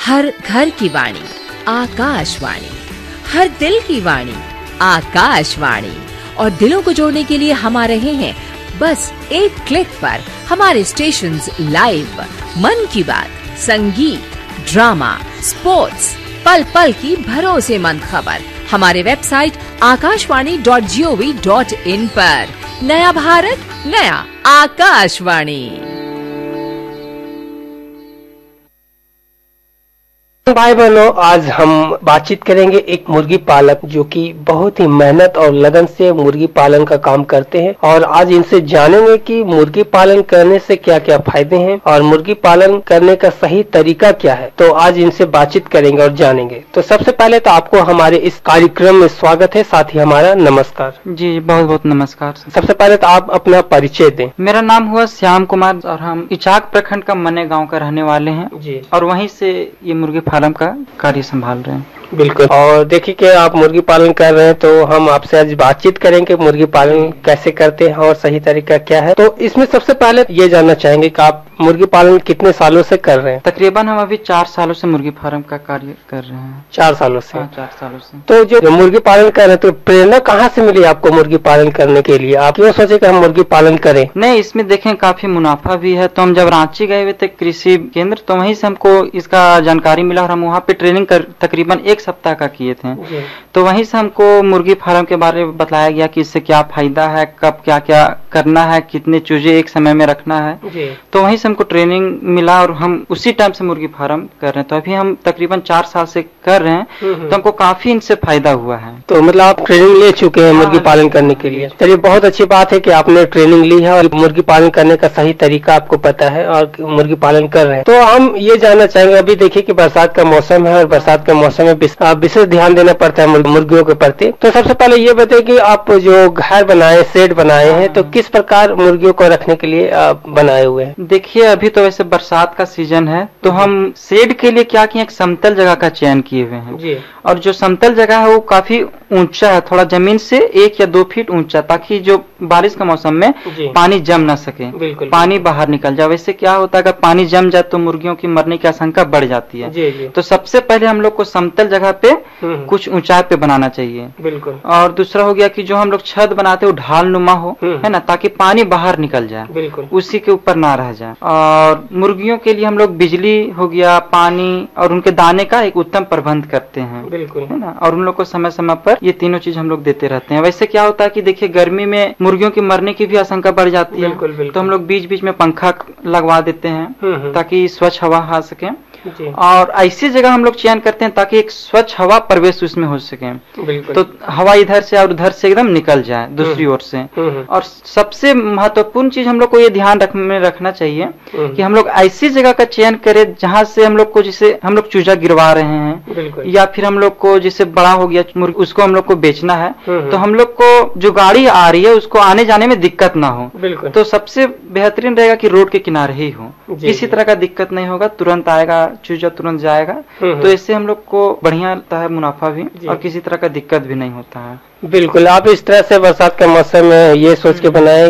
हर घर की वाणी आकाशवाणी, हर दिल की वाणी आकाशवाणी। और दिलों को जोड़ने के लिए हम आ रहे हैं बस एक क्लिक पर। हमारे स्टेशंस लाइव, मन की बात, संगीत, ड्रामा, स्पोर्ट्स, पल पल की भरोसेमंद खबर हमारे वेबसाइट akashvani.gov.in पर। नया भारत, नया आकाशवाणी। भाई बहनों, आज हम बातचीत करेंगे एक मुर्गी पालक जो कि बहुत ही मेहनत और लगन से मुर्गी पालन का काम करते हैं, और आज इनसे जानेंगे कि मुर्गी पालन करने से क्या क्या फायदे हैं और मुर्गी पालन करने का सही तरीका क्या है। तो आज इनसे बातचीत करेंगे और जानेंगे। तो सबसे पहले तो आपको हमारे इस कार्यक्रम में स्वागत है, साथ ही हमारा नमस्कार। जी बहुत बहुत नमस्कार। सबसे पहले तो आप अपना परिचय दें। मेरा नाम हुआ श्याम कुमार और हम इचाक प्रखंड का मने गांव का रहने वाले हैं जी, और वहीं से ये मुर्गी फार्म का कार्य संभाल रहे हैं। बिल्कुल। और देखिए कि आप मुर्गी पालन कर रहे हैं, तो हम आपसे आज बातचीत करेंगे मुर्गी पालन कैसे करते हैं और सही तरीका क्या है। तो इसमें सबसे पहले ये जानना चाहेंगे कि आप मुर्गी पालन कितने सालों से कर रहे हैं। तकरीबन हम अभी 4 सालों से मुर्गी फार्म का कार्य कर रहे हैं। 4 सालों से? हाँ, 4 सालों से। तो जो मुर्गी पालन कर रहे हैं, तो प्रेरणा कहाँ से मिली आपको मुर्गी पालन करने के लिए? आप क्यों सोचे कि हम मुर्गी पालन करें? नहीं, इसमें देखें काफी मुनाफा भी है। तो हम जब रांची गए हुए थे कृषि केंद्र, तो वहीं से हमको इसका जानकारी मिला और हम वहाँ पे ट्रेनिंग तकरीबन 1 सप्ताह का किए थे। तो वहीं से हमको मुर्गी फार्म के बारे में बताया गया कि इससे क्या फायदा है, कब क्या क्या करना है, कितने चूजे एक समय में रखना है। तो वहीं से हमको ट्रेनिंग मिला और हम उसी टाइम से मुर्गी फार्म कर रहे हैं। तो अभी हम तकरीबन 4 साल से कर रहे हैं, तो हमको काफी इनसे फायदा हुआ है। तो मतलब आप ट्रेनिंग ले चुके हैं मुर्गी पालन करने के लिए? चलिए, बहुत अच्छी बात है कि आपने ट्रेनिंग ली है और मुर्गी पालन करने का सही तरीका आपको पता है और मुर्गी पालन कर रहे हैं। तो हम ये जानना चाहेंगे, अभी देखिए कि बरसात का मौसम है और बरसात के मौसम में विशेष ध्यान देना पड़ता है मुर्गियों के प्रति। तो सबसे पहले ये बताइए कि आप जो घर बनाए, शेड बनाए हैं, तो किस प्रकार मुर्गियों को रखने के लिए आप बनाए हुए हैं? देखिए, अभी तो वैसे बरसात का सीजन है, तो हम शेड के लिए क्या किए, एक समतल जगह का चयन किए हुए हैं जी। और जो समतल जगह है वो काफी ऊंचा है, थोड़ा जमीन से 1 या 2 फीट ऊंचा, ताकि जो बारिश का मौसम में पानी जम ना सके, बिल्कुल, पानी बाहर निकल जाए। वैसे क्या होता है, अगर पानी जम जाए तो मुर्गियों की मरने की आशंका बढ़ जाती है। जी, जी। तो सबसे पहले हम लोग को समतल जगह पे कुछ ऊंचाई पे बनाना चाहिए। बिल्कुल। और दूसरा हो गया कि जो हम लोग छत बनाते हैं वो ढाल नुमा हो, है ना, ताकि पानी बाहर निकल जाए, बिल्कुल, उसी के ऊपर ना रह जाए। और मुर्गियों के लिए हम लोग बिजली हो गया, पानी और उनके दाने का एक उत्तम प्रबंध करते हैं, बिल्कुल, है ना, और उन लोग को समय समय पर ये तीनों चीज हम लोग देते रहते हैं। वैसे क्या होता है कि देखिए, गर्मी में मुर्गियों की मरने की भी आशंका बढ़ जाती है। बिल्कुल, बिल्कुल। तो हम लोग बीच बीच में पंखा लगवा देते हैं ताकि स्वच्छ हवा आ सके। और ऐसी जगह हम लोग चयन करते हैं ताकि एक स्वच्छ हवा प्रवेश उसमें हो सके, तो हवा इधर से और उधर से एकदम निकल जाए दूसरी ओर से। और सबसे महत्वपूर्ण चीज हम लोग को ये ध्यान रखना चाहिए कि हम लोग ऐसी जगह का चयन करें जहां से हम लोग को, जैसे हम लोग चूजा गिरवा रहे हैं या फिर हम लोग को जैसे बड़ा हो गया मुर्गी, उसको हम लोग को बेचना है, तो हम लोग को जो गाड़ी आ रही है उसको आने जाने में दिक्कत ना हो। तो सबसे बेहतरीन रहेगा कि रोड के किनारे ही हो, किसी तरह का दिक्कत नहीं होगा, तुरंत आएगा चूजा, तुरंत जाएगा। तो इससे हम लोग को बढ़िया होता है, मुनाफा भी, और किसी तरह का दिक्कत भी नहीं होता है। बिल्कुल। आप इस तरह से बरसात के मौसम में ये सोच के बनाए